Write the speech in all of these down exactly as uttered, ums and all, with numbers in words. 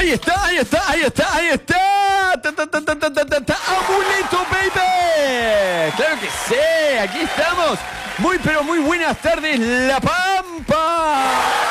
Ahí está, ahí está, ahí está, ahí está. Ta, ta, ta, ta, ta, ta, ta, ta. Amuleto, baby. Claro que sí, aquí estamos. Muy, pero muy buenas tardes, La Pampa.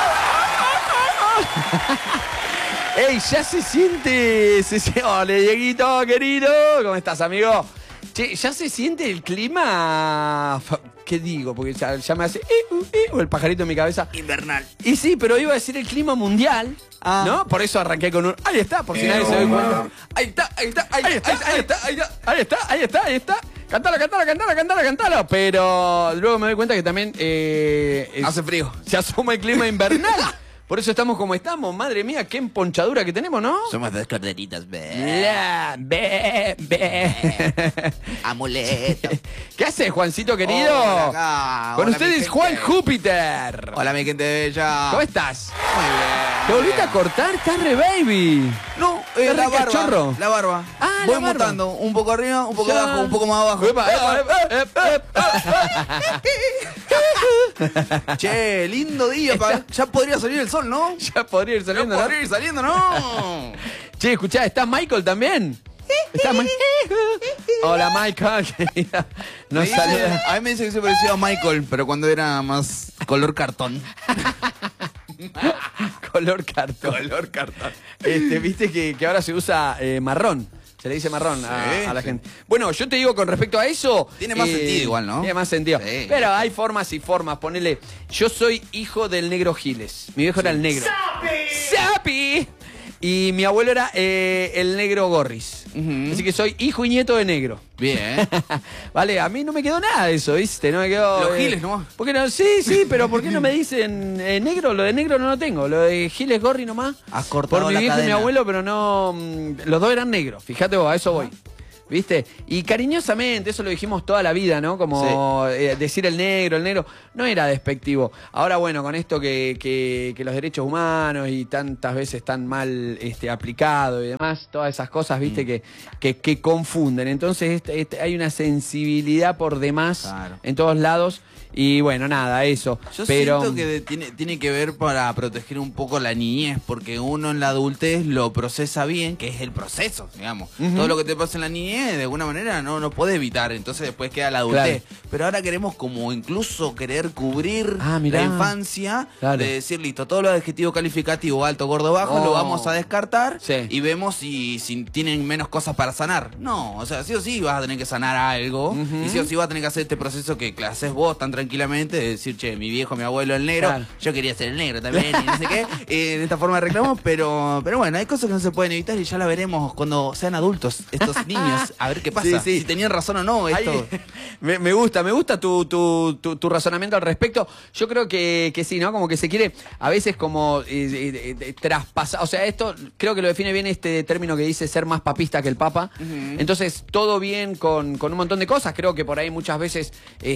Ey, ya se siente... Se, se, hola, Dieguito, querido. ¿Cómo estás, amigo? Che, ya se siente el clima... ¿Qué digo? Porque ya, ya me hace... Eh, uh, eh, o el pajarito en mi cabeza. Invernal. Y sí, pero iba a decir el clima mundial, ah. ¿no? Por eso arranqué con un... Ahí está, por si nadie se da cuenta. Ahí está, ahí está, ahí, ahí está, ahí está, ahí está, ahí está, ahí está, ahí está. Cantala, cantala, cantala, cantala, cantala. Pero luego me doy cuenta que también... Eh, es, hace frío. Se asoma el clima invernal. Por eso estamos como estamos. Madre mía, qué emponchadura que tenemos, ¿no? Somos dos corderitas, be. La, be, be. Amuleto. ¿Qué hace, Juancito querido? Hola, Con Hola, ustedes, Juan Júpiter. Hola, mi gente bella. ¿Cómo estás? Muy bien. ¿Te volviste a cortar? ¿Estás re baby? No, eh, la barba. Cachorro? La barba. Ah, Voy la barba. mutando. Un poco arriba, un poco Ya. abajo, un poco más abajo. Epa, epa, epa, epa, epa. Che, lindo día. Pa. Ya podría salir el sol, ¿no? Ya podría ir saliendo, Ya ¿no? podría ir saliendo, ¿no? Che, escuchá, ¿está Michael también? ¿Está Ma- Hola, Michael, querida. Me Nos dice- saluda. a mí me dice que se parecía a Michael, pero cuando era más color cartón. Color cartón. Color cartón. Este, viste que, que ahora se usa eh, marrón. Se le dice marrón a, Sí, a la sí. gente. Bueno, yo te digo con respecto a eso... Tiene más sentido igual, ¿no? Tiene más sentido. Sí. Pero hay formas y formas. Ponele, yo soy hijo del negro Giles. Mi viejo era el negro. ¡Sapi! ¡Sapi! Y mi abuelo era eh, el negro Gorris. Ujú. Así que soy hijo y nieto de negro. Bien. Vale, a mí no me quedó nada de eso, ¿viste? No me quedó... Los eh, Giles nomás. ¿Por qué no? Sí, sí, pero ¿por qué no me dicen eh, negro? Lo de negro no lo tengo. Lo de Giles Gorri nomás. Has cortado Por mi la viejo y mi cadena. abuelo, pero no... mm, Los dos eran negros. Fíjate vos, a eso voy. ¿Viste? Y cariñosamente, eso lo dijimos toda la vida, ¿no? Como eh, decir el negro, el negro, no era despectivo. Ahora, bueno, con esto que, que, que los derechos humanos y tantas veces tan mal este, aplicado y demás, todas esas cosas, ¿viste? Mm. Que, que, que confunden. Entonces este, este, hay una sensibilidad por demás Claro. en todos lados. Y bueno, nada, eso. Yo Pero, siento que de- tiene, tiene que ver para proteger un poco la niñez, porque uno en la adultez lo procesa bien, que es el proceso, digamos. Ujú. Todo lo que te pasa en la niñez, de alguna manera, no, no podés evitar, entonces después queda la adultez. Claro. Pero ahora queremos como incluso querer cubrir Ah, mirá. la infancia, Claro. de decir, listo, todos los adjetivos calificativos, alto, gordo, bajo, Oh. lo vamos a descartar Sí. y vemos si, si tienen menos cosas para sanar. No, o sea, sí o sí vas a tener que sanar algo, Ujú. y sí o sí vas a tener que hacer este proceso que haces vos tan tranquilamente, de decir, che, mi viejo, mi abuelo, el negro, Claro. yo quería ser el negro también, y no sé qué, eh, de esta forma de reclamo, pero, pero bueno, hay cosas que no se pueden evitar y ya la veremos cuando sean adultos, estos niños, a ver qué pasa, Sí, sí. si tenían razón o no, esto. Ay, me, me gusta, me gusta tu, tu, tu, tu razonamiento al respecto. Yo creo que, que sí, ¿no? Como que se quiere a veces como eh, eh, eh, traspasar. O sea, esto creo que lo define bien este término que dice ser más papista que el Papa. Ujú. Entonces, todo bien con, con un montón de cosas. Creo que por ahí muchas veces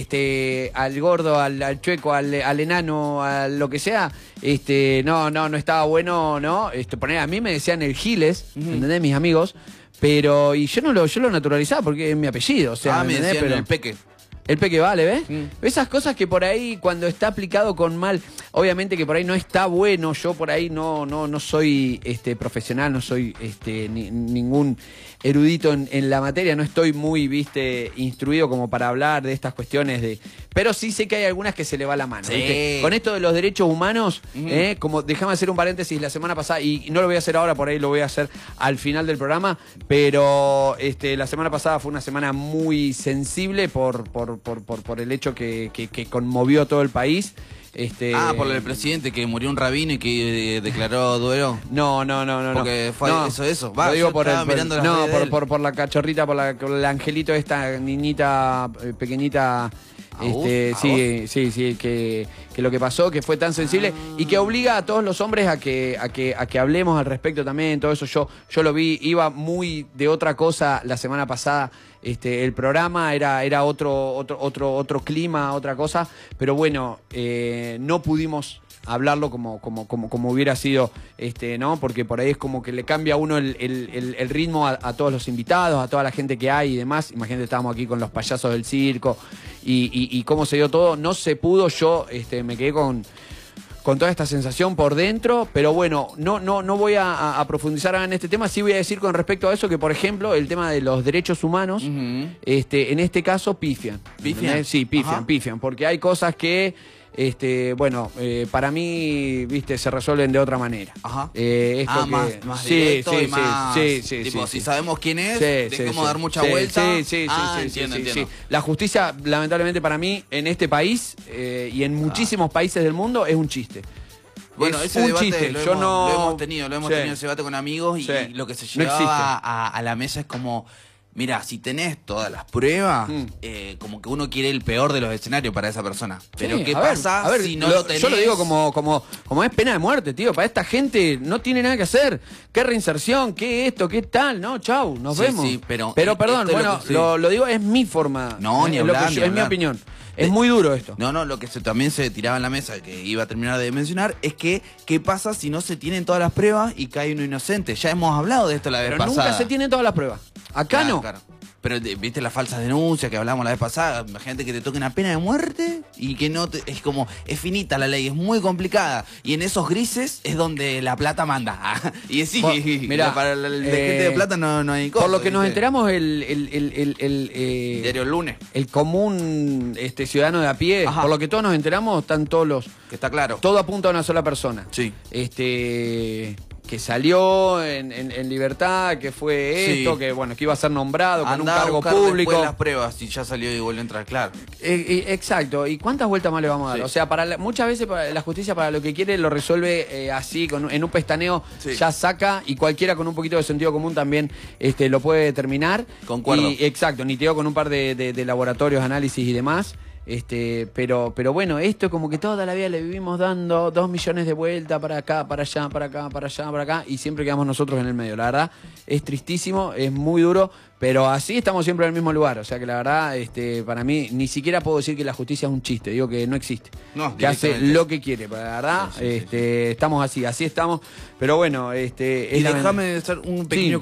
este al gordo, al, al chueco, al, al enano, a lo que sea, este no, no, no estaba bueno, ¿no? Este, poner, a mí me decían el Giles, Ujú. ¿entendés? Mis amigos. Pero, y yo no lo, yo lo naturalizaba porque es mi apellido, o sea, ah, me ¿entendés? decían Pero- el peque. el peque vale, ¿ves? Mm. Esas cosas que por ahí cuando está aplicado con mal, obviamente que por ahí no está bueno, yo por ahí no, no, no soy este, profesional, no soy este, ni- ningún erudito en, en la materia, no estoy muy, viste, instruido como para hablar de estas cuestiones de. Pero sí sé que hay algunas que se le va la mano. Sí. ¿Viste? Con esto de los derechos humanos, Ujú. eh, como déjame hacer un paréntesis la semana pasada, y no lo voy a hacer ahora, por ahí lo voy a hacer al final del programa, pero este, la semana pasada fue una semana muy sensible por, por, por, por, por el hecho que, que, que conmovió a todo el país. Este, Ah, por el presidente que murió un rabino y que eh, declaró duelo. No, no, no, no. Porque no. fue No, eso, eso. Va, lo digo yo por el, estaba por- mirando las no, redes de por, él. por, por la cachorrita, por, la, por el angelito, esta niñita eh, pequeñita. ¿A Este, vos? ¿A sí, sí, sí, que, que lo que pasó, que fue tan sensible y que obliga a todos los hombres a que, a que, a que hablemos al respecto también, todo eso yo, yo lo vi, iba muy de otra cosa la semana pasada. Este, el programa era, era otro, otro, otro, otro clima, otra cosa, pero bueno, eh, no pudimos hablarlo como, como, como, como hubiera sido, este, ¿no? Porque por ahí es como que le cambia a uno el, el, el, el ritmo a, a todos los invitados, a toda la gente que hay y demás. Imagínate, estábamos aquí con los payasos del circo y, y, y cómo se dio todo. No se pudo, yo este, me quedé con, con toda esta sensación por dentro, pero bueno, no, no, no voy a, a, a profundizar en este tema. Sí voy a decir con respecto a eso que, por ejemplo, el tema de los derechos humanos, uh-huh. este, en este caso pifian. ¿Pifian? Sí, pifian, Ajá. pifian, porque hay cosas que, este, bueno, eh, para mí, viste, se resuelven de otra manera. Ajá. Eh, ah, que, más, más sí, directo sí, y más, sí, sí, tipo, sí, si sí. sabemos quién es, Sí, dejemos sí, dar sí. mucha sí, vuelta. Sí, sí, ah, sí, entiendo, sí, entiendo. sí. La justicia, lamentablemente para mí, en este país eh, y en muchísimos ah. países del mundo, es un chiste. Bueno, es ese un debate chiste. Lo, Yo hemos, no... lo hemos tenido, lo hemos sí. tenido ese debate con amigos y, sí. y lo que se llevaba no a, a la mesa es como, mira, si tenés todas las pruebas, mm. eh, como que uno quiere el peor de los escenarios para esa persona. Pero sí, ¿qué a pasa ver, a ver, si no lo, lo tenés? Yo lo digo como, como, como es pena de muerte, tío. Para esta gente no tiene nada que hacer. ¿Qué reinserción? ¿Qué esto? ¿Qué tal? No, chau, nos sí, vemos. Sí, pero, pero perdón, bueno, lo, que, sí. lo, lo digo, es mi forma. No, es, ni hablar, lo que yo, ni es mi hablar. opinión. Es muy duro esto. No, no, lo que se, también se tiraba en la mesa, que iba a terminar de mencionar, es que ¿qué pasa si no se tienen todas las pruebas y cae uno inocente? Ya hemos hablado de esto la vez Pero pasada. nunca se tienen todas las pruebas. Acá claro, no. Claro. Pero viste las falsas denuncias que hablamos la vez pasada. Imagínate que te toque una pena de muerte y que no te, es como, es finita la ley, es muy complicada. Y en esos grises es donde la plata manda. y es sí, Vos, mirá, para la, la eh, gente de plata no, no hay cosa. Por lo que ¿viste? nos enteramos el, el, el, el, el eh, diario el lunes. El común este ciudadano de a pie, Ajá. por lo que todos nos enteramos, están todos los. Que está claro. Todo apunta a una sola persona. Sí. Este. Que salió en, en, en libertad, que fue esto, sí. que bueno, que iba a ser nombrado con Andá un cargo a público. Después las pruebas y ya salió y volvió a entrar, claro. Eh, eh, exacto. ¿Y cuántas vueltas más le vamos a dar? Sí. O sea, para la, muchas veces para la justicia para lo que quiere lo resuelve eh, así, con, en un pestaneo sí. ya saca y cualquiera con un poquito de sentido común también este, lo puede determinar. Concuerdo. Y, exacto, ni te digo con un par de, de, de laboratorios, análisis y demás. Este, pero, pero bueno, esto como que toda la vida le vivimos dando dos millones de vueltas para acá, para allá, para acá, para allá, para acá, y siempre quedamos nosotros en el medio. La verdad, es tristísimo, es muy duro, pero así estamos siempre en el mismo lugar. O sea que la verdad, este, para mí, ni siquiera puedo decir que la justicia es un chiste, digo que no existe. No, que hace lo que quiere, la verdad, sí, sí, este, sí, sí. estamos así, así estamos. Pero bueno, este. Y déjame hacer un pequeño. Sí.